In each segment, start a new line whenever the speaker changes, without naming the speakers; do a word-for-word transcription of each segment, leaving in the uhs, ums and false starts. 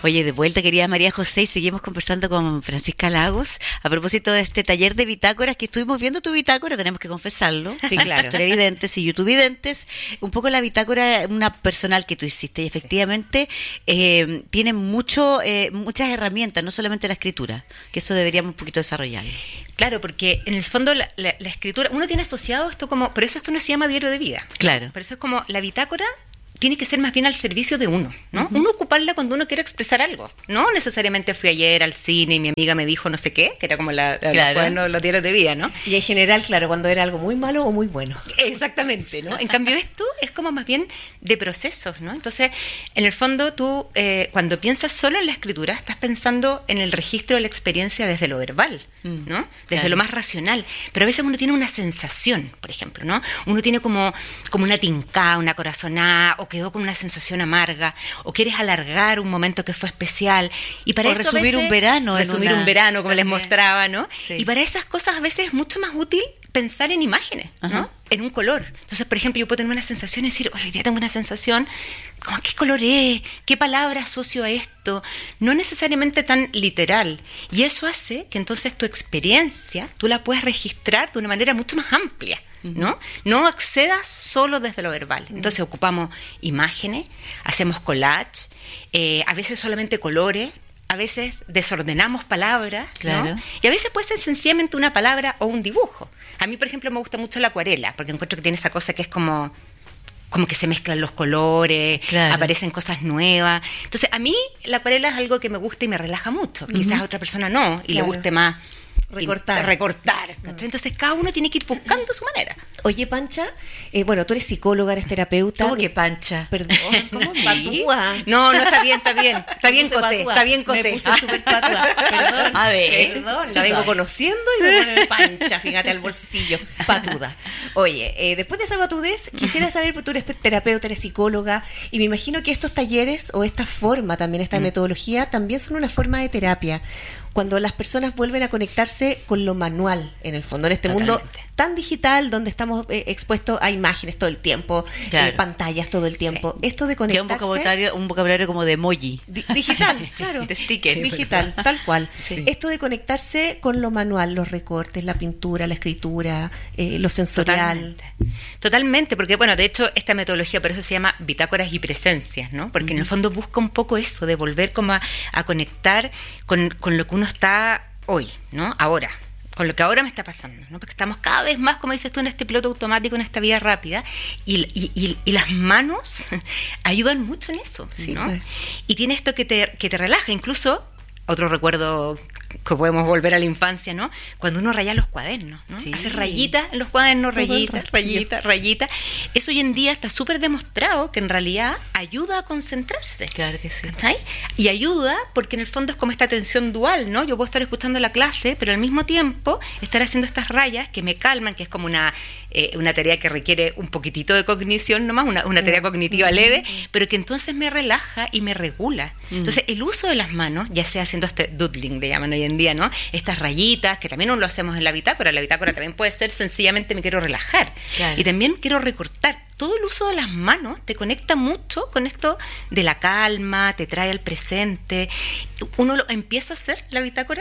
Oye, de vuelta, querida María José, y seguimos conversando con Francisca Lagos a propósito de este taller de bitácoras que estuvimos viendo tu bitácora, tenemos que confesarlo.
Sí, claro.
Televidentes y YouTubevidentes, un poco la bitácora, una personal que tú hiciste, y efectivamente eh, tiene mucho, eh, muchas herramientas, no solamente la escritura, que eso deberíamos un poquito desarrollar.
Claro, porque en el fondo la, la, la escritura, uno tiene asociado esto como, por eso esto no se llama diario de vida.
Claro.
Por eso es como la bitácora tiene que ser más bien al servicio de uno, ¿no?
Uh-huh.
Uno ocuparla cuando uno quiere expresar algo. No necesariamente fui ayer al cine y mi amiga me dijo no sé qué, que era como la, la,
claro.
bueno, los diarios de vida, ¿no?
Y en general, claro, cuando era algo muy malo o muy bueno.
Exactamente, ¿no? En cambio esto es como más bien de procesos, ¿no? Entonces, en el fondo tú, eh, cuando piensas solo en la escritura, estás pensando en el registro de la experiencia desde lo verbal, ¿no? Desde
claro.
lo más racional. Pero a veces uno tiene una sensación, por ejemplo, ¿no? Uno tiene como, como una tincada, una corazonada, o quedó con una sensación amarga, o quieres alargar un momento que fue especial, y para
o
eso
resumir
a veces,
un verano
resumir
en una...
un verano como
También.
les mostraba, ¿no?
Sí.
Y para esas cosas a veces es mucho más útil pensar en imágenes, ¿no?
Ajá.
En un color. Entonces, por ejemplo, yo puedo tener una sensación y decir, hoy día tengo una sensación, como, ¿qué color es? ¿Qué palabra asocio a esto? No necesariamente tan literal. Y eso hace que entonces tu experiencia tú la puedas registrar de una manera mucho más amplia, ¿no? No accedas solo desde lo verbal. Entonces ocupamos imágenes, hacemos collage, eh, a veces solamente colores, a veces desordenamos palabras,
claro.
¿no? Y a veces puede ser sencillamente una palabra o un dibujo. A mí, por ejemplo, me gusta mucho la acuarela, porque encuentro que tiene esa cosa que es como, como que se mezclan los colores,
claro.
aparecen cosas nuevas. Entonces, a mí la acuarela es algo que me gusta y me relaja mucho. Uh-huh. Quizás a otra persona no, y
claro.
le guste más
recortar.
Y, recortar. Uh-huh. Entonces, cada uno tiene que ir buscando su manera.
Oye, Pancha, eh, bueno, tú eres psicóloga, eres terapeuta.
¿Cómo que Pancha?
Perdón, ¿cómo patúa?
No, no, está bien, está bien. Está bien, Coté, está bien, Coté.
Me puse súper patúa. Perdón,
a ver.
Perdón, la vengo conociendo y me pone Pancha, fíjate, al bolsillo. Patuda. Oye, eh, después de esa patudez, quisiera saber, porque tú eres terapeuta, eres psicóloga, y me imagino que estos talleres, o esta forma también, esta mm. metodología, también son una forma de terapia. Cuando las personas vuelven a conectarse con lo manual, en el fondo, en este Totalmente. mundo tan digital, donde estamos eh, expuestos a imágenes todo el tiempo, claro. eh, pantallas todo el tiempo. Sí. Esto de conectarse...
Que un vocabulario, un vocabulario como de emoji.
Di- digital, claro.
De sticker.
Sí, digital, tal cual.
Sí.
Esto de conectarse con lo manual, los recortes, la pintura, la escritura, eh, lo sensorial.
Totalmente. Totalmente, porque bueno, de hecho, esta metodología, por eso se llama bitácoras y presencias, ¿no? Porque uh-huh. en el fondo busca un poco eso, de volver como a, a conectar con, con lo que uno está hoy, ¿no? Ahora, con lo que ahora me está pasando, ¿no? Porque estamos cada vez más, como dices tú, en este piloto automático, en esta vida rápida, y, y, y, y las manos ayudan mucho en eso, ¿sí, ¿no? Sí. Y tiene esto que te, que te relaja, incluso, otro recuerdo que podemos volver a la infancia, ¿no? Cuando uno raya los cuadernos, ¿no? Sí. Hace rayitas en los cuadernos, rayitas, rayitas, rayitas. Eso hoy en día está súper demostrado que en realidad ayuda a concentrarse.
Claro que sí.
¿Cachai? Y ayuda porque en el fondo es como esta atención dual, ¿no? Yo puedo estar escuchando la clase, pero al mismo tiempo estar haciendo estas rayas que me calman, que es como una, eh, una tarea que requiere un poquitito de cognición nomás, una, una tarea cognitiva leve, pero que entonces me relaja y me regula. Entonces, el uso de las manos, ya sea haciendo este doodling, le llaman hoy en día, ¿no? Estas rayitas, que también no lo hacemos en la bitácora. La bitácora también puede ser sencillamente me quiero relajar. Claro. Y también quiero recortar. Todo el uso de las manos te conecta mucho con esto de la calma, te trae al presente. Uno lo empieza a hacer la bitácora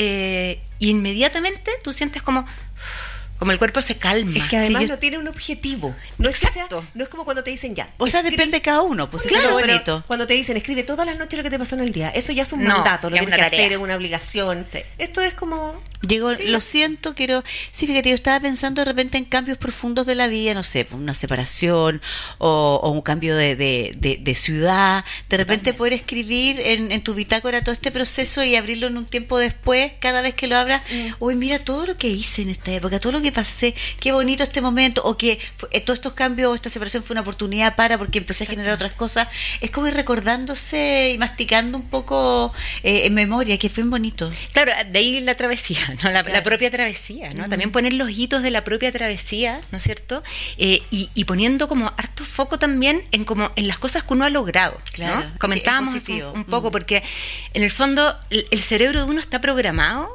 eh, y inmediatamente tú sientes como... Como el cuerpo se calma.
Es que además
sí,
no
yo...
tiene un objetivo. No es, que sea, no es como cuando te dicen ya.
O sea,
escribe...
depende de cada uno, pues
claro,
eso es lo bonito.
Cuando te dicen escribe todas las noches lo que te pasó en el día, eso ya es un
no,
mandato, lo tienes que
tarea.
hacer, es una obligación.
Sí.
Esto es como...
Llegó,
sí.
Lo siento, quiero... Sí, fíjate, yo estaba pensando de repente en cambios profundos de la vida, no sé, una separación o, o un cambio de, de, de, de ciudad. De repente poder escribir en, en tu bitácora todo este proceso y abrirlo en un tiempo después, cada vez que lo abras, mm. uy, mira todo lo que hice en esta época, todo lo que pasé, qué bonito este momento, o que eh, todos estos cambios, esta separación fue una oportunidad para, porque empecé Exacto. a generar otras cosas. Es como ir recordándose y masticando un poco eh, en memoria, que fue bonito.
Claro, de ahí la travesía. ¿no? La,
claro.
la propia travesía, ¿no? Uh-huh. También poner los hitos de la propia travesía, ¿no es cierto? Eh, y, y poniendo como harto foco también en como en las cosas que uno ha logrado,
claro,
¿no? Comentábamos un, un poco, uh-huh. porque en el fondo el, el cerebro de uno está programado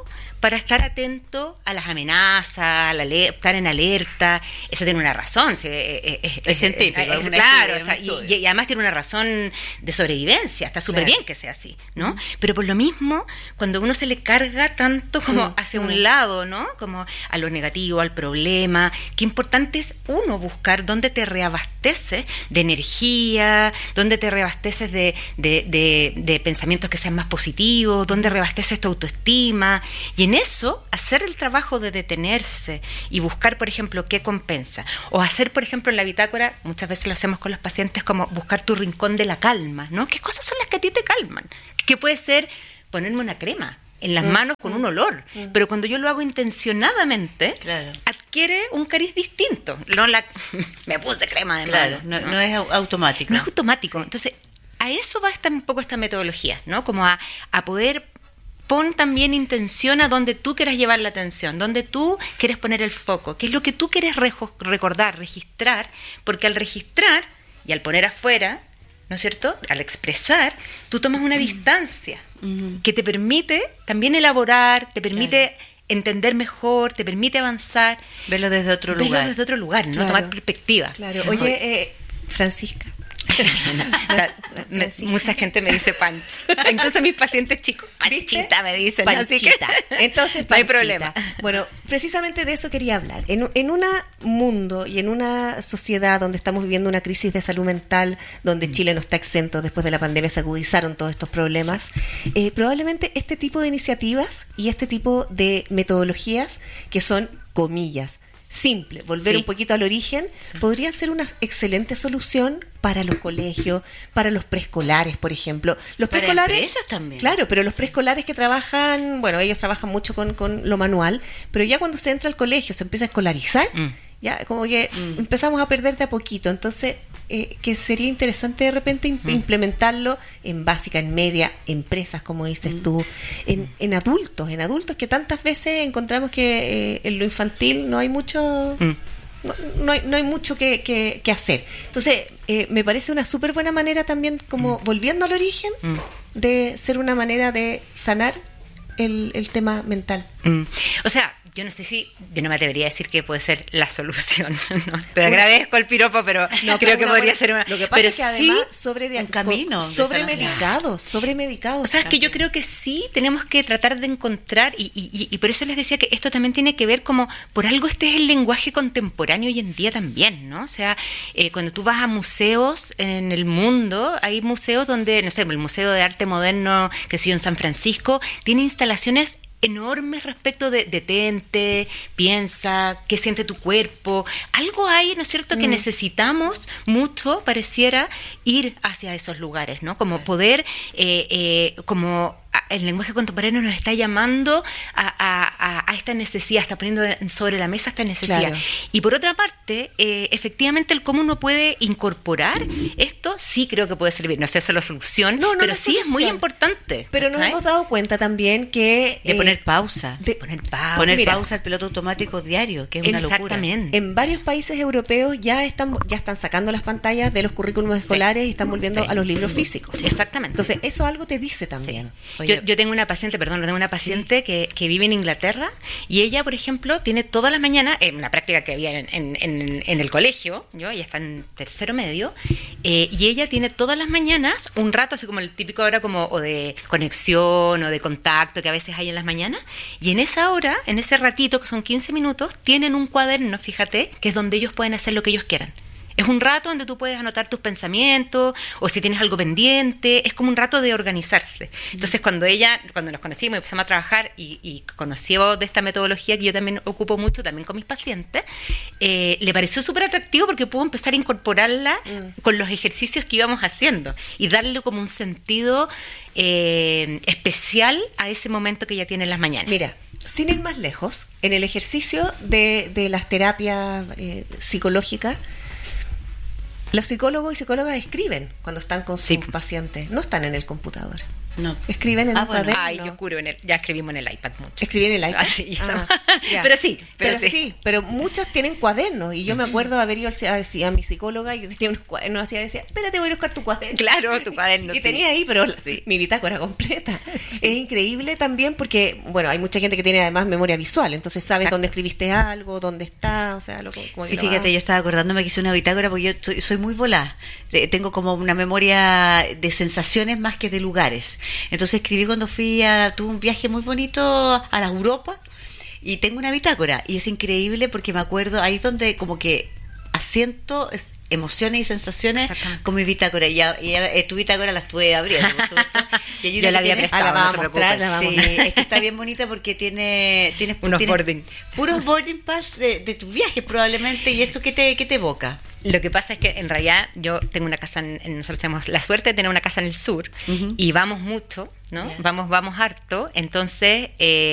para estar atento a las amenazas, a la ale- estar en alerta. Eso tiene una razón. Se, eh, eh,
es científico.
Eh,
es
eh, claro,
estudio,
está, y, y además tiene una razón de sobrevivencia. Está súper
Claro.
bien que sea así, ¿no? Mm. Pero por lo mismo, cuando uno se le carga tanto como mm. hacia mm. un lado, ¿no? Como a lo negativo, al problema, qué importante es uno buscar dónde te reabasteces de energía, dónde te reabasteces de, de, de, de pensamientos que sean más positivos, dónde reabasteces tu autoestima, y en eso hacer el trabajo de detenerse y buscar, por ejemplo, qué compensa, o hacer, por ejemplo, en la bitácora, muchas veces lo hacemos con los pacientes, como buscar tu rincón de la calma, ¿no? ¿Qué cosas son las que a ti te calman? ¿Qué puede ser ponerme una crema en las mm. manos con un olor? Mm. Pero cuando yo lo hago intencionadamente,
claro.
adquiere un cariz distinto. No la, me puse crema de
claro,
mano.
No, no es automático.
No es automático. Entonces, a eso va esta, un poco esta metodología, ¿no? Como a, a poder pon también intención a donde tú quieras llevar la atención, donde tú quieres poner el foco, qué es lo que tú quieres rejo- recordar, registrar, porque al registrar y al poner afuera, ¿no es cierto?, al expresar, tú tomas una distancia uh-huh. que te permite también elaborar, te permite claro. entender mejor, te permite avanzar.
Verlo desde otro
verlo
lugar.
desde otro lugar, ¿no?
Claro.
Tomar perspectiva.
Claro. Oye, eh, Francisca.
La, me, mucha gente me dice Pancha. Incluso mis pacientes chicos, Panchita me dicen.
Panchita.
Así que
entonces, Panchita.
No hay problema.
Bueno, precisamente de eso quería hablar. En, en un mundo y en una sociedad donde estamos viviendo una crisis de salud mental, donde Chile no está exento, después de la pandemia se agudizaron todos estos problemas, eh, probablemente este tipo de iniciativas y este tipo de metodologías que son, comillas, simple, volver sí. un poquito al origen, sí. podría ser una excelente solución para los colegios, para los preescolares, por ejemplo. Los
para
preescolares
empresas también.
Claro, pero los preescolares que trabajan, bueno, ellos trabajan mucho con, con lo manual, pero ya cuando se entra al colegio, se empieza a escolarizar, mm. ya como que mm. empezamos a perder de a poquito. Entonces, eh, que sería interesante de repente imp- mm. implementarlo en básica, en media, empresas, como dices mm. tú, en, en adultos, en adultos que tantas veces encontramos que eh, en lo infantil no hay mucho... Mm. No, no, hay, no hay mucho que, que, que hacer. Entonces, eh, me parece una súper buena manera también, como mm. volviendo al origen, mm. de ser una manera de sanar el, el tema mental.
Mm. O sea, yo no sé si, yo no me atrevería a decir que puede ser la solución, ¿no? Te agradezco el piropo, pero no creo que podría buena, ser una...
Lo que pasa
pero
es que además
sí,
sobre
un camino
sobre medicados, sobre medicados.
O sea, es que yo creo que sí tenemos que tratar de encontrar, y, y, y por eso les decía que esto también tiene que ver como, por algo este es el lenguaje contemporáneo hoy en día también, ¿no? O sea, eh, cuando tú vas a museos en el mundo, hay museos donde, no sé, el Museo de Arte Moderno, que sé yo, en San Francisco, tiene instalaciones enormes respecto de detente, piensa, qué siente tu cuerpo. Algo hay, ¿no es cierto?, que mm. necesitamos mucho, pareciera, ir hacia esos lugares, ¿no? Como poder, eh, eh, como el lenguaje contemporáneo nos está llamando a, a, a esta necesidad, está poniendo sobre la mesa esta necesidad. Claro. Y por otra parte, eh, efectivamente, el cómo uno puede incorporar esto, sí creo que puede servir. No sé, eso es la solución, no, no pero no sí solución. Es muy importante.
Pero nos ¿sabes? Hemos dado cuenta también que...
De eh, poner pausa.
De poner pausa.
Poner
Mira,
pausa al piloto automático diario, que es una locura.
Exactamente.
En varios países europeos ya están, ya están sacando las pantallas de los currículums escolares sí. y están volviendo sí. a los libros físicos.
Exactamente.
Entonces, eso algo te dice también.
Sí. Yo, yo tengo una paciente, perdón, tengo una paciente sí. que, que vive en Inglaterra y ella, por ejemplo, tiene toda la mañana, en eh, una práctica que había en, en, en, en el colegio, yo, ella está en tercero medio, eh, y ella tiene todas las mañanas un rato, así como el típico ahora como o de conexión o de contacto que a veces hay en las mañanas, y en esa hora, en ese ratito, que son quince minutos, tienen un cuaderno, fíjate, que es donde ellos pueden hacer lo que ellos quieran. Es un rato donde tú puedes anotar tus pensamientos o si tienes algo pendiente, es como un rato de organizarse. Entonces, cuando ella, cuando nos conocimos y empezamos a trabajar y, y conoció de esta metodología que yo también ocupo mucho, también con mis pacientes, eh, le pareció súper atractivo porque pudo empezar a incorporarla mm. con los ejercicios que íbamos haciendo y darle como un sentido eh, especial a ese momento que ella tiene en las mañanas.
Mira, sin ir más lejos, en el ejercicio de, de las terapias eh, psicológicas, los psicólogos y psicólogas escriben cuando están con sus sí. pacientes, no están en el computador.
No.
¿Escriben en
Ah,
un
bueno.
cuaderno?
Ay, yo juro, en el, ya escribimos en el iPad mucho.
¿Escribí en el iPad?
Ah, sí, ya
Ah,
no.
ya.
Pero sí, pero,
Pero,
sí.
sí. pero muchos tienen cuadernos. Y yo me acuerdo haber ido a, a, a mi psicóloga y tenía unos cuadernos así, decía, espérate, voy a buscar tu cuaderno.
Claro, tu cuaderno.
Y
sí.
tenía ahí, pero
Sí.
mi bitácora completa. Es increíble también porque, bueno, hay mucha gente que tiene además memoria visual, entonces sabes
Exacto.
dónde escribiste algo, dónde está, o sea, lo, como
Sí,
que lo
fíjate,
va-
yo estaba acordándome que hice una bitácora porque yo soy, soy muy volada. Eh, Tengo como una memoria de sensaciones más que de lugares. Entonces escribí cuando fui a, tuve un viaje muy bonito a la Europa y tengo una bitácora y es increíble porque me acuerdo ahí donde como que asiento es- emociones y sensaciones
Exactamente.
con mi bitácora y, ya, y ya, eh, tu bitácora la estuve abriendo, por supuesto. Y hay
Yo
una
la
que
había
tiene-
prestado,
Ah, la vamos
no se
a mostrar,
preocupen.
la vamos
Sí, es que está bien bonita porque tiene, tiene,
Unos
tiene
boarding.
puros boarding pass de, de tus viajes probablemente. ¿Y esto qué te, qué te evoca?
Lo que pasa es que en realidad yo tengo una casa, en, en- nosotros tenemos la suerte de tener una casa en el sur
Ujú.
y vamos mucho, ¿no?
Ya.
Vamos, vamos harto, entonces... Eh,